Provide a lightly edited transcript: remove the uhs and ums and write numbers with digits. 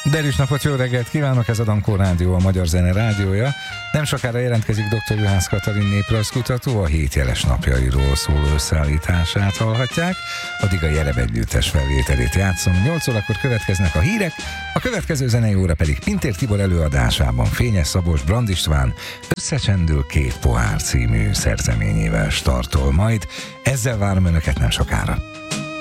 Derűs napot, jó reggelt kívánok, ez a Dankó Rádió, a Magyar Zene rádiója. Nem sokára jelentkezik dr. Juhász Katalin néprajzkutató, a 7 jeles napjairól szóló összeállítását hallhatják. Addig a Jereb együttes felvételét játszom. 8 órakor következnek a hírek, a következő zenei óra pedig Pintér Tibor előadásában Fényes Szabolcs Brand István Összecsendül két pohár című szerzeményével startol majd. Ezzel várom önöket nem sokára.